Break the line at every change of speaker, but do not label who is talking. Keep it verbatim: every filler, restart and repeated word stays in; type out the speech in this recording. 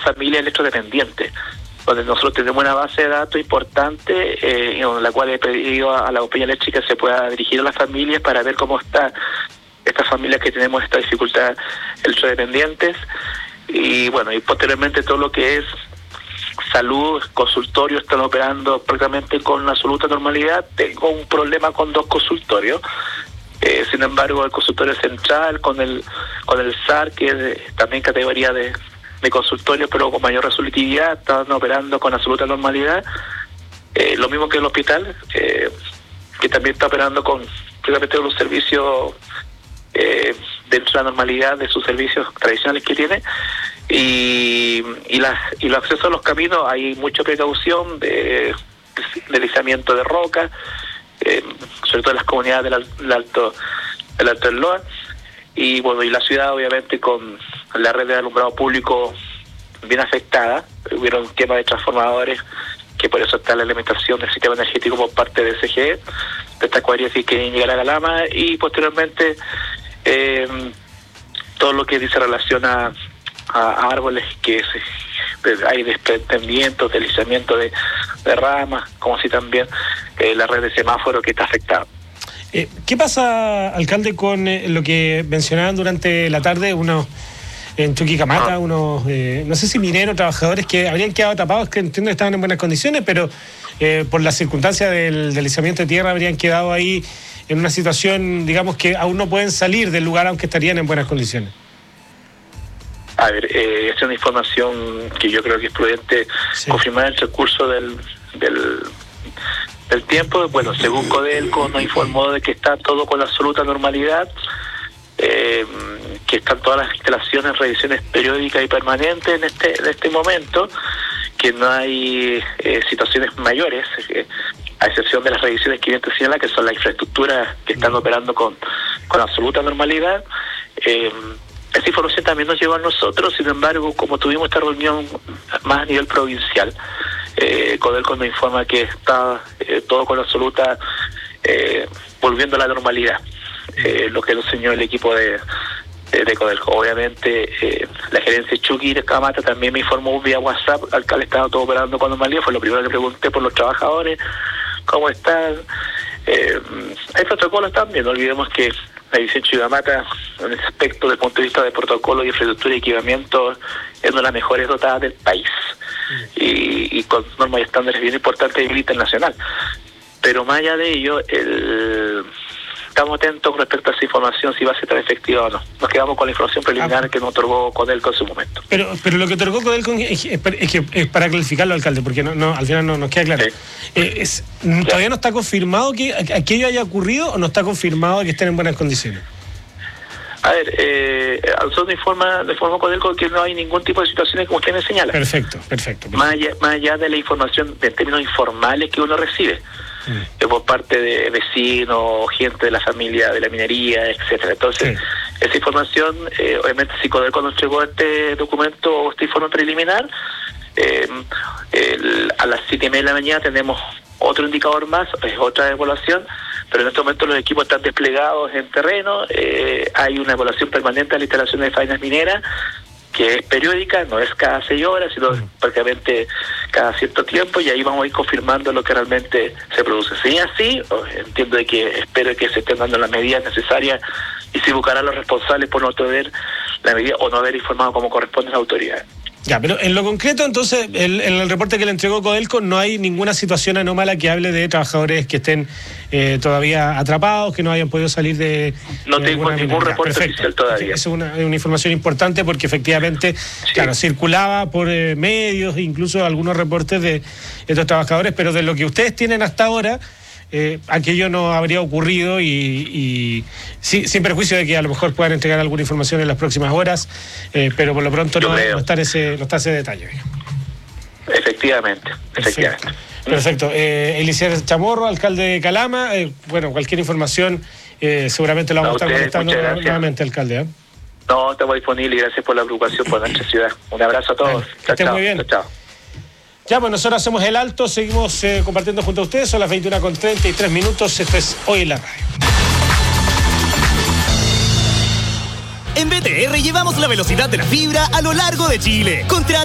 las familias electrodependientes, donde nosotros tenemos una base de datos importante, eh, en la cual he pedido a la compañía eléctrica se pueda dirigir a las familias para ver cómo está estas familias que tenemos esta dificultad electrodependientes, y bueno, y posteriormente todo lo que es salud, consultorios están operando prácticamente con absoluta normalidad. Tengo un problema con dos consultorios, eh, sin embargo el consultorio central con el con el S A R, que es de, también categoría de, de consultorio pero con mayor resolutividad, están operando con absoluta normalidad, eh, lo mismo que el hospital, eh, que también está operando con prácticamente los servicios eh, dentro de la normalidad de sus servicios tradicionales que tiene. Y, y, las, y los accesos a los caminos hay mucha precaución de deslizamiento de roca, eh, sobre todo en las comunidades del, del Alto del Alto del Loa, y bueno, y la ciudad obviamente con la red de alumbrado público bien afectada. Hubieron quema de transformadores, que por eso está la alimentación del sistema energético por parte de C G E, de esta cuadrilla que quieren llegar a Calama, y posteriormente eh, todo lo que se relaciona a árboles, que se, hay desprendimientos, deslizamiento de, de ramas, como si también eh, la red de semáforo que está afectada.
Eh, ¿Qué pasa, alcalde, con eh, lo que mencionaban durante la tarde unos en Chuquicamata, ah. unos, eh, no sé si mineros, trabajadores que habrían quedado atrapados, que entiendo que estaban en buenas condiciones, pero eh, por las circunstancias del deslizamiento de tierra habrían quedado ahí en una situación, digamos, que aún no pueden salir del lugar aunque estarían en buenas condiciones?
A ver, eh, esta es una información que yo creo que es prudente sí. confirmar en el transcurso del, del, del tiempo. Bueno, según Codelco nos informó de que está todo con absoluta normalidad, eh, que están todas las instalaciones en revisiones periódicas y permanentes en este en este momento, que no hay eh, situaciones mayores, eh, a excepción de las revisiones que bien te señala, que son las infraestructuras que están operando con, con absoluta normalidad. Eh, Esta información también nos llegó a nosotros, sin embargo, como tuvimos esta reunión más a nivel provincial, eh, Codelco nos informa que está eh, todo con absoluta eh, volviendo a la normalidad, eh, lo que nos enseñó el equipo de, de, de Codelco. Obviamente, eh, la gerencia Chuqui de Camata también me informó vía WhatsApp, alcalde, estaba todo operando con normalidad, fue lo primero que pregunté por los trabajadores, cómo están. Eh, hay protocolos también, no olvidemos que la división Chuquicamata, en ese aspecto desde el punto de vista de protocolo, de infraestructura y equipamiento, es una de las mejores dotadas del país, mm. y, y con normas y estándares bien importantes a nivel internacional. Pero más allá de ello, el... estamos atentos respecto a esa información, si va a ser tan efectiva o no. Nos quedamos con la información preliminar ah. que nos otorgó Codelco en su momento. Pero
pero lo que otorgó Codelco es, es, es que es para clarificarlo, alcalde, porque no, no al final no nos queda claro. Sí. Eh, es, ¿Todavía no está confirmado que aquello haya ocurrido o no está confirmado que estén en buenas condiciones?
A ver, eh, nosotros informa, de forma Codelco que no hay ningún tipo de situaciones como usted me señala.
Perfecto, perfecto. perfecto.
Más, allá, más allá de la información en términos informales que uno recibe. Mm. por parte de vecinos, gente de la familia de la minería, etcétera. Entonces, sí. esa información, eh, obviamente, si Codelco nos entregó este documento o este informe preliminar, eh, el, a las siete y media de la mañana tenemos otro indicador más, es otra evaluación, pero en este momento los equipos están desplegados en terreno, eh, hay una evaluación permanente de la instalación de faenas mineras, que es periódica, no es cada seis horas, sino mm. prácticamente cada cierto tiempo, y ahí vamos a ir confirmando lo que realmente se produce. Si es así, entiendo de que espero que se estén dando las medidas necesarias y se buscarán los responsables por no tener la medida o no haber informado como corresponde a las autoridades.
Ya, pero en lo concreto, entonces, el, en el reporte que le entregó Codelco no hay ninguna situación anómala que hable de trabajadores que estén eh, todavía atrapados, que no hayan podido salir de...
No de tengo ningún minera. reporte Perfecto. oficial todavía.
Es una, una información importante porque efectivamente, sí. claro, circulaba por eh, medios, incluso algunos reportes de estos trabajadores, pero de lo que ustedes tienen hasta ahora... Eh, aquello no habría ocurrido y, y sí, sin perjuicio de que a lo mejor puedan entregar alguna información en las próximas horas, eh, pero por lo pronto no, no está ese no está ese detalle.
Efectivamente, efectivamente.
Perfecto. Perfecto. Eh, Eliezer Chamorro, alcalde de Calama, eh, bueno, cualquier información eh, seguramente la vamos a estar contestando nuevamente, alcalde. ¿eh?
No, estamos disponibles y gracias por la preocupación por nuestra ciudad. Un abrazo a todos.
Bueno, que estén muy bien.
Chao, chao.
Ya, pues nosotros hacemos el alto, seguimos eh, compartiendo junto a ustedes, son las veintiuna con treinta y tres minutos, esto es Hoy en la Radio.
En B T R llevamos la velocidad de la fibra a lo largo de Chile. Contra